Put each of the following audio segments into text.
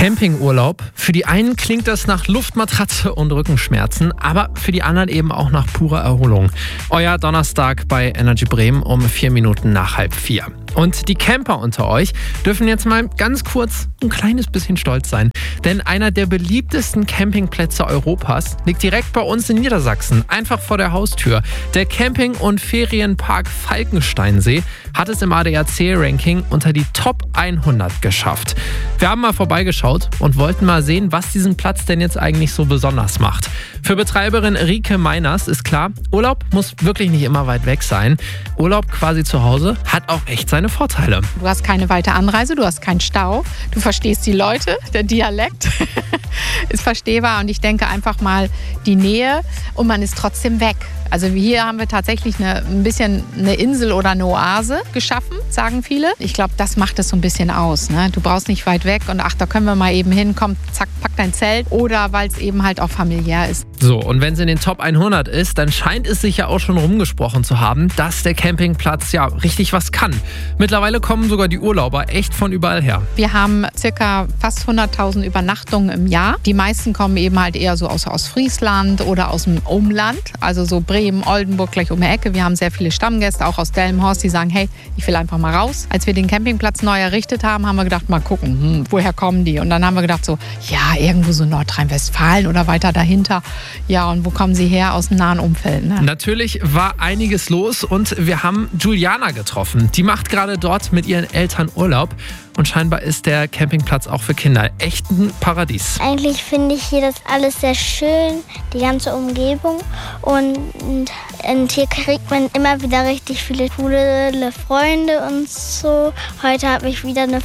Campingurlaub. Für die einen klingt das nach Luftmatratze und Rückenschmerzen, aber für die anderen eben auch nach purer Erholung. Euer Donnerstag bei Energy Bremen um 4 Minuten nach 3:30. Und die Camper unter euch dürfen jetzt mal ganz kurz ein kleines bisschen stolz sein. Denn einer der beliebtesten Campingplätze Europas liegt direkt bei uns in Niedersachsen, einfach vor der Haustür. Der Camping- und Ferienpark Falkensteinsee hat es im ADAC-Ranking unter die Top 100 geschafft. Wir haben mal vorbeigeschaut und wollten mal sehen, was diesen Platz denn jetzt eigentlich so besonders macht. Für Betreiberin Rike Meiners ist klar, Urlaub muss wirklich nicht immer weit weg sein. Urlaub quasi zu Hause hat auch echt seine Vorteile. Du hast keine weite Anreise, du hast keinen Stau, du verstehst die Leute, der Dialekt ist verstehbar und ich denke einfach mal die Nähe und man ist trotzdem weg. Also hier haben wir tatsächlich ein bisschen eine Insel oder eine Oase geschaffen, sagen viele. Ich glaube, das macht es so ein bisschen aus. Ne? Du brauchst nicht weit weg und ach, da können wir mal eben hin, komm, zack, pack dein Zelt. Oder weil es eben halt auch familiär ist. So, und wenn es in den Top 100 ist, dann scheint es sich ja auch schon rumgesprochen zu haben, dass der Campingplatz ja richtig was kann. Mittlerweile kommen sogar die Urlauber echt von überall her. Wir haben circa fast 100.000 Übernachtungen im Jahr. Die meisten kommen eben halt eher so aus Friesland oder aus dem Umland, also so Bremen, Oldenburg gleich um die Ecke. Wir haben sehr viele Stammgäste, auch aus Delmenhorst, die sagen, hey, ich will einfach mal raus. Als wir den Campingplatz neu errichtet haben, haben wir gedacht, mal gucken, woher kommen die? Und dann haben wir gedacht so, ja, irgendwo so Nordrhein-Westfalen oder weiter dahinter. Ja, und wo kommen sie her? Aus dem nahen Umfeld. Ne? Natürlich war einiges los und wir haben Juliana getroffen. Die macht gerade dort mit ihren Eltern Urlaub. Und scheinbar ist der Campingplatz auch für Kinder echt ein Paradies. Eigentlich finde ich hier das alles sehr schön, die ganze Umgebung. Und hier kriegt man immer wieder richtig viele coole Freunde und so. Heute habe ich wieder eine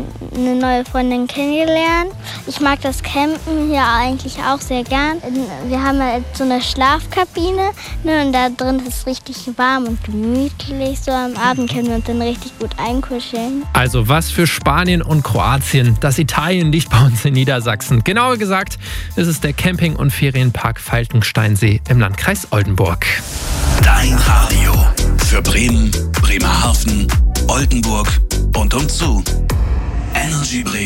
neue Freundin kennengelernt. Ich mag das Campen hier eigentlich auch sehr gern. Wir haben halt so eine Schlafkabine, ne, und da drin ist es richtig warm und gemütlich. So am Abend können wir uns dann richtig gut einkuscheln. Also was für Spanien und Kroatien. Das Italien liegt bei uns in Niedersachsen. Genauer gesagt ist es der Camping- und Ferienpark Falkensteinsee im Landkreis Oldenburg. Dein Radio für Bremen, Bremerhaven, Oldenburg und umzu. Energy Bremen.